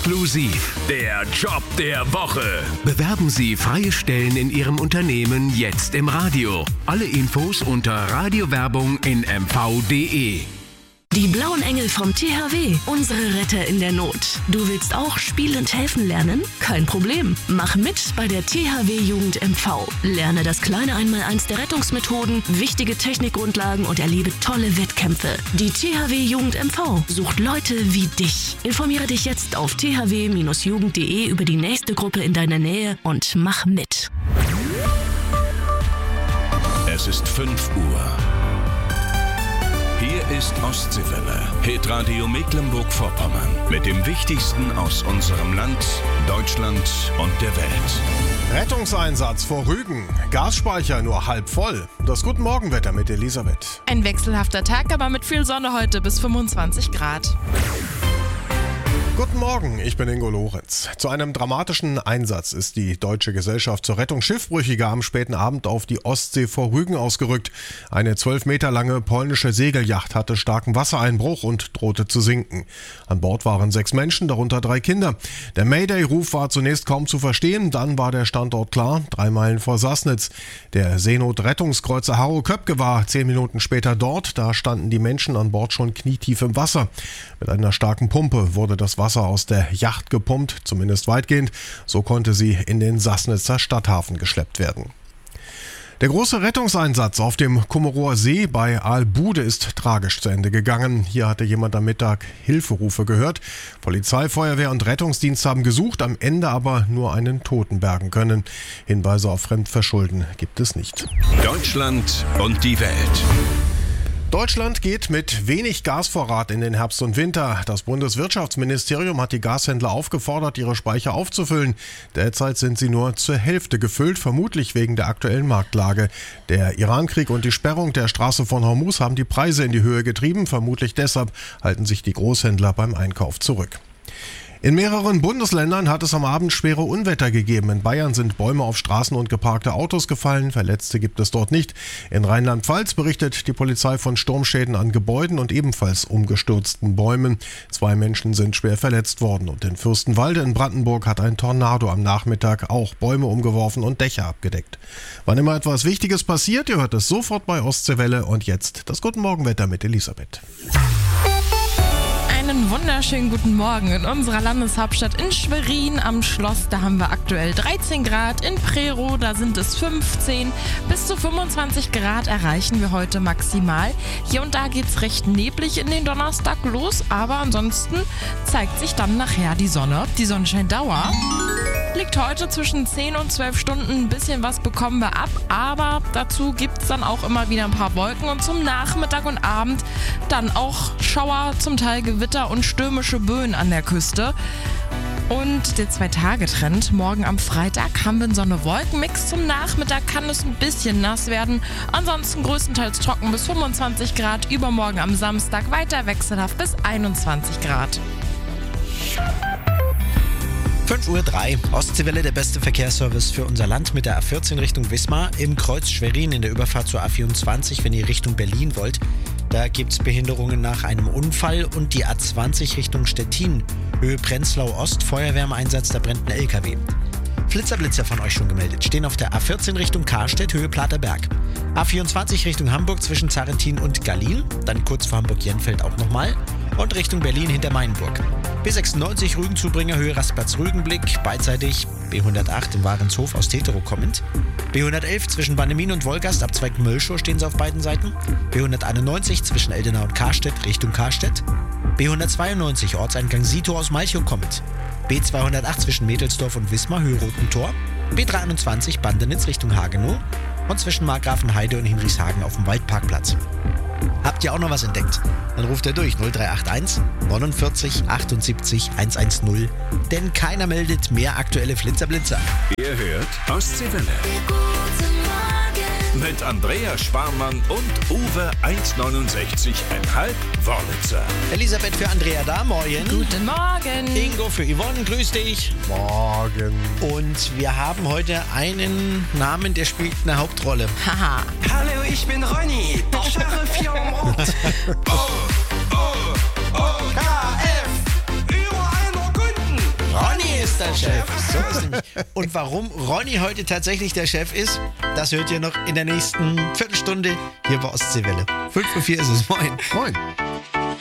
Exklusiv der Job der Woche. Bewerben Sie freie Stellen in Ihrem Unternehmen jetzt im Radio. Alle Infos unter Radiowerbung in mv.de. Die blauen Engel vom THW, unsere Retter in der Not. Du willst auch spielend helfen lernen? Kein Problem. Mach mit bei der THW Jugend MV. Lerne das kleine Einmaleins der Rettungsmethoden, wichtige Technikgrundlagen und erlebe tolle Wettkämpfe. Die THW Jugend MV sucht Leute wie dich. Informiere dich jetzt auf thw-jugend.de über die nächste Gruppe in deiner Nähe und mach mit. Es ist 5 Uhr. Hier ist Ostseewelle, Hitradio Mecklenburg-Vorpommern. Mit dem Wichtigsten aus unserem Land, Deutschland und der Welt. Rettungseinsatz vor Rügen. Gasspeicher nur halb voll. Das Guten Morgenwetter mit Elisabeth. Ein wechselhafter Tag, aber mit viel Sonne heute bis 25 Grad. Guten Morgen, ich bin Ingo Lorenz. Zu einem dramatischen Einsatz ist die Deutsche Gesellschaft zur Rettung Schiffbrüchiger am späten Abend auf die Ostsee vor Rügen ausgerückt. Eine 12 Meter lange polnische Segelyacht hatte starken Wassereinbruch und drohte zu sinken. An Bord waren 6 Menschen, darunter 3 Kinder. Der Mayday-Ruf war zunächst kaum zu verstehen, dann war der Standort klar, 3 Meilen vor Sassnitz. Der Seenot-Rettungskreuzer Harro Köpke war 10 Minuten später dort, da standen die Menschen an Bord schon knietief im Wasser. Mit einer starken Pumpe wurde das Wasser aus der Yacht gepumpt, zumindest weitgehend. So konnte sie in den Sassnitzer Stadthafen geschleppt werden. Der große Rettungseinsatz auf dem Kummerower See bei Aalbude ist tragisch zu Ende gegangen. Hier hatte jemand am Mittag Hilferufe gehört. Polizei, Feuerwehr und Rettungsdienst haben gesucht, am Ende aber nur einen Toten bergen können. Hinweise auf Fremdverschulden gibt es nicht. Deutschland und die Welt. Deutschland geht mit wenig Gasvorrat in den Herbst und Winter. Das Bundeswirtschaftsministerium hat die Gashändler aufgefordert, ihre Speicher aufzufüllen. Derzeit sind sie nur zur Hälfte gefüllt, vermutlich wegen der aktuellen Marktlage. Der Irankrieg und die Sperrung der Straße von Hormuz haben die Preise in die Höhe getrieben. Vermutlich deshalb halten sich die Großhändler beim Einkauf zurück. In mehreren Bundesländern hat es am Abend schwere Unwetter gegeben. In Bayern sind Bäume auf Straßen und geparkte Autos gefallen. Verletzte gibt es dort nicht. In Rheinland-Pfalz berichtet die Polizei von Sturmschäden an Gebäuden und ebenfalls umgestürzten Bäumen. 2 Menschen sind schwer verletzt worden. Und in Fürstenwalde in Brandenburg hat ein Tornado am Nachmittag auch Bäume umgeworfen und Dächer abgedeckt. Wann immer etwas Wichtiges passiert, ihr hört es sofort bei Ostseewelle. Und jetzt das Guten Morgenwetter mit Elisabeth. Einen wunderschönen guten Morgen in unserer Landeshauptstadt in Schwerin am Schloss. Da haben wir aktuell 13 Grad. In Prerow, da sind es 15. Bis zu 25 Grad erreichen wir heute maximal. Hier und da geht's recht neblig in den Donnerstag los, aber ansonsten zeigt sich dann nachher die Sonne. Die Sonnenscheindauer liegt heute zwischen 10 und 12 Stunden. Ein bisschen was bekommen wir ab, aber dazu gibt es dann auch immer wieder ein paar Wolken und zum Nachmittag und Abend dann auch Schauer, zum Teil Gewitter und stürmische Böen an der Küste. Und der 2-Tage-Trend, morgen am Freitag haben wir einen Sonne-Wolken-Mix. Zum Nachmittag kann es ein bisschen nass werden. Ansonsten größtenteils trocken bis 25 Grad. Übermorgen am Samstag weiter wechselhaft bis 21 Grad. 5:03 Uhr, Ostseewelle, der beste Verkehrsservice für unser Land mit der A14 Richtung Wismar. Im Kreuz Schwerin in der Überfahrt zur A24, wenn ihr Richtung Berlin wollt. Da gibt es Behinderungen nach einem Unfall. Und die A20 Richtung Stettin, Höhe Prenzlau Ost, Feuerwehr im Einsatz, da brennt ein LKW. Flitzer von euch schon gemeldet, stehen auf der A14 Richtung Karstedt, Höhe Platerberg. A24 Richtung Hamburg zwischen Zarentin und Gallin, dann kurz vor Hamburg-Jenfeld auch nochmal. Und Richtung Berlin hinter Mainburg. B96 Rügenzubringer, Höhe Rastplatz-Rügenblick, beidseitig B108 im Warenshof aus Tetero kommend. B111 zwischen Bannemin und Wolgast, Abzweig Mölschow stehen sie auf beiden Seiten. B191 zwischen Eldenau und Karstedt, Richtung Karstedt. B192 Ortseingang Sito aus Malchow kommend. B208 zwischen Mädelsdorf und Wismar, Höhe Rotentor. B321 Bandenitz Richtung Hagenow. Und zwischen Markgrafenheide und Hinrichshagen auf dem Waldparkplatz. Habt ihr auch noch was entdeckt? Dann ruft ihr durch 0381 49 78 110, denn keiner meldet mehr aktuelle Flitzer-Blitzer. Ihr hört Ostseewelle. Mit Andrea Sparmann und Uwe 1,69,5 Wörlitzer. Elisabeth für Andrea da, morgen. Guten Morgen. Ingo für Yvonne, grüß dich. Morgen. Und wir haben heute einen Namen, der spielt eine Hauptrolle. Haha. Hallo, ich bin Ronny, der Sheriff hier im Ort. KF, über 100 Kunden. der Chef. So ist nämlich. Und warum Ronny heute tatsächlich der Chef ist, das hört ihr noch in der nächsten Viertelstunde hier bei Ostseewelle. 5:04 ist es. Moin. Moin.